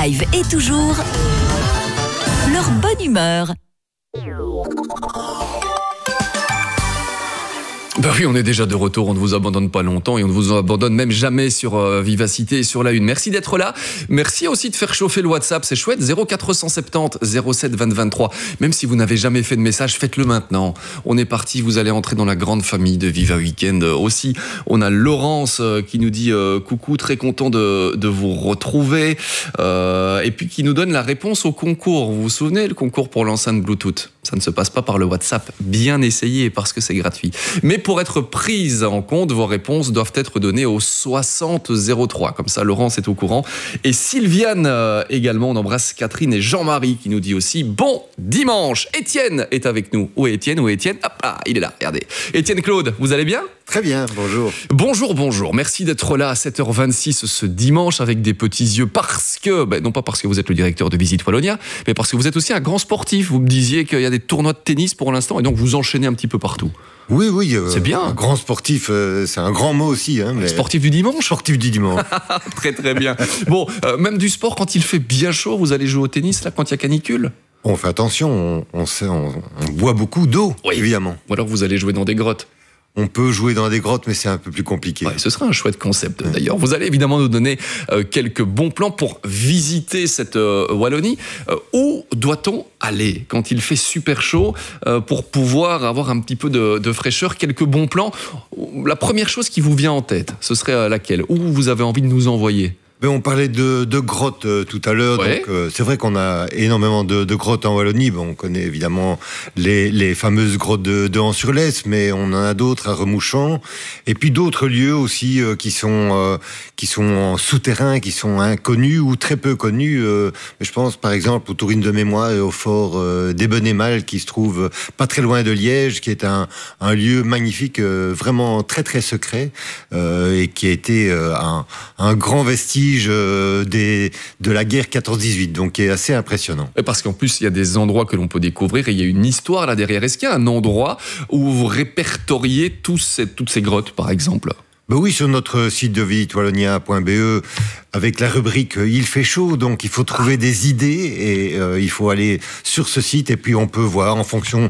Live et toujours leur bonne humeur. Ben oui, on est déjà de retour, on ne vous abandonne pas longtemps et on ne vous abandonne même jamais sur Vivacité et sur la Une. Merci d'être là, merci aussi de faire chauffer le WhatsApp, c'est chouette, 0470 07 20 23. Même si vous n'avez jamais fait de message, faites-le maintenant. On est parti, vous allez entrer dans la grande famille de Viva Weekend aussi. On a Laurence qui nous dit coucou, très content de vous retrouver et puis qui nous donne la réponse au concours. Vous vous souvenez, le concours pour l'enceinte Bluetooth? Ça ne se passe pas par le WhatsApp, bien essayé parce que c'est gratuit. Mais pour être prise en compte, vos réponses doivent être données au 6003. Comme ça, Laurence est au courant. Et Sylviane également, on embrasse Catherine et Jean-Marie qui nous dit aussi bon dimanche. Étienne est avec nous. Où est Étienne? Hop là, il est là, regardez. Étienne Claude, vous allez bien? Très bien, bonjour. Bonjour. Merci d'être là à 7h26 ce dimanche avec des petits yeux parce que, non pas parce que vous êtes le directeur de Visite Wallonia, mais parce que vous êtes aussi un grand sportif. Vous me disiez qu'il y a des tournois de tennis pour l'instant et donc vous enchaînez un petit peu partout. Oui. C'est bien. Un grand sportif, c'est un grand mot aussi. Mais... Sportif du dimanche? Sportif du dimanche. Très bien. Bon, même du sport, quand il fait bien chaud, vous allez jouer au tennis, là, quand il y a canicule? On fait attention, on boit beaucoup d'eau, oui. Évidemment. Ou alors vous allez jouer dans des grottes? On peut jouer dans des grottes, mais c'est un peu plus compliqué. Ouais, ce sera un chouette concept d'ailleurs. Vous allez évidemment nous donner quelques bons plans pour visiter cette Wallonie. Où doit-on aller quand il fait super chaud pour pouvoir avoir un petit peu de fraîcheur? Quelques bons plans. La première chose qui vous vient en tête, ce serait laquelle? Où vous avez envie de nous envoyer? On parlait de grottes tout à l'heure, ouais. Donc c'est vrai qu'on a énormément de grottes en Wallonie. On connaît évidemment les fameuses grottes de Hans-sur-Lesse, mais on en a d'autres à Remouchant, et puis d'autres lieux aussi qui sont en souterrain, qui sont inconnus ou très peu connus. Mais je pense par exemple aux Tourines de Mémoire et au fort d'Ebenemal qui se trouve pas très loin de Liège, qui est un lieu magnifique, vraiment très très secret, et qui a été un grand vestige de la guerre 14-18, donc qui est assez impressionnant. Et parce qu'en plus, il y a des endroits que l'on peut découvrir et il y a une histoire là derrière. Est-ce qu'il y a un endroit où vous répertoriez toutes ces grottes, par exemple? Oui, sur notre site de visitewallonia.be, avec la rubrique « Il fait chaud », donc il faut trouver des idées et il faut aller sur ce site et puis on peut voir en fonction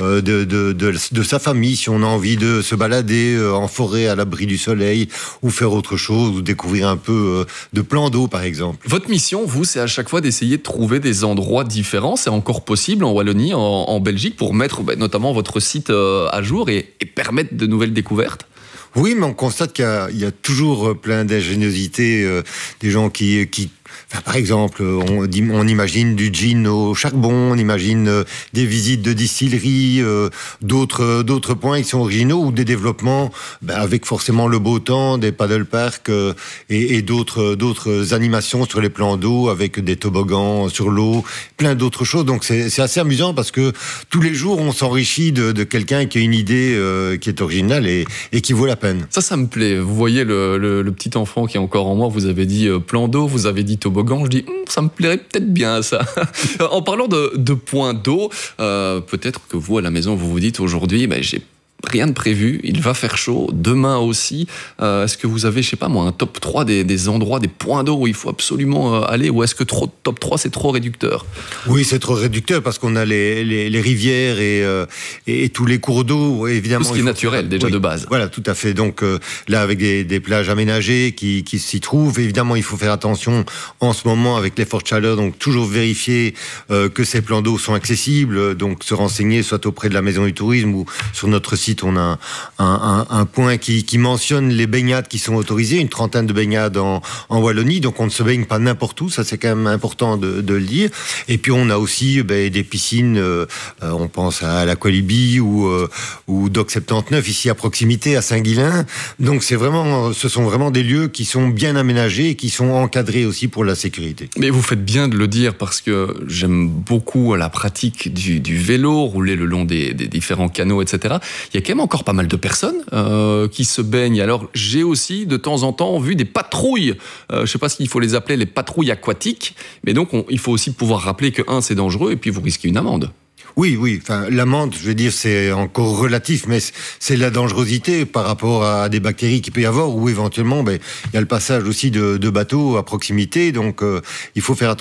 de sa famille si on a envie de se balader en forêt à l'abri du soleil ou faire autre chose ou découvrir un peu de plans d'eau par exemple. Votre mission, vous, c'est à chaque fois d'essayer de trouver des endroits différents. C'est encore possible en Wallonie, en Belgique, pour mettre notamment votre site à jour et permettre de nouvelles découvertes? Oui, mais on constate qu'il y a toujours plein d'ingéniosité, des gens qui par exemple, on imagine du gin au charbon, on imagine des visites de distilleries, d'autres points qui sont originaux ou des développements avec forcément le beau temps, des paddle parks et d'autres animations sur les plans d'eau avec des toboggans sur l'eau, plein d'autres choses. Donc c'est assez amusant parce que tous les jours on s'enrichit de quelqu'un qui a une idée qui est originale et qui vaut la peine. Ça me plaît. Vous voyez le petit enfant qui est encore en moi, vous avez dit plan d'eau, vous avez dit toboggan, je dis ça me plairait peut-être bien ça. En parlant de points d'eau, peut-être que vous à la maison vous vous dites aujourd'hui j'ai rien de prévu, il va faire chaud, demain aussi. Est-ce que vous avez, je sais pas moi, un top 3 des endroits, des points d'eau où il faut absolument aller, ou est-ce que top 3 c'est trop réducteur? Oui, c'est trop réducteur parce qu'on a les rivières et tous les cours d'eau, évidemment. Tout ce qui est naturel déjà de base. Voilà, tout à fait. Donc là, avec des plages aménagées qui s'y trouvent, évidemment, il faut faire attention en ce moment avec les fortes chaleurs, donc toujours vérifier que ces plans d'eau sont accessibles, donc se renseigner soit auprès de la Maison du Tourisme ou sur notre site. On a un point qui mentionne les baignades qui sont autorisées, une trentaine de baignades en Wallonie, donc on ne se baigne pas n'importe où, ça c'est quand même important de le dire. Et puis on a aussi des piscines, on pense à la Colibie ou Dock 79 ici à proximité à Saint-Guilain. Donc ce sont vraiment des lieux qui sont bien aménagés et qui sont encadrés aussi pour la sécurité. Mais vous faites bien de le dire parce que j'aime beaucoup la pratique du vélo, rouler le long des différents canaux, etc. Il y a quand même encore pas mal de personnes qui se baignent. Alors, j'ai aussi, de temps en temps, vu des patrouilles. Je ne sais pas s'il faut les appeler les patrouilles aquatiques. Mais donc, il faut aussi pouvoir rappeler que, c'est dangereux et puis vous risquez une amende. Oui. Enfin, l'amende, je veux dire, c'est encore relatif, mais c'est la dangerosité par rapport à des bactéries qu'il peut y avoir, ou éventuellement, il y a le passage aussi de bateaux à proximité, donc il faut faire attention.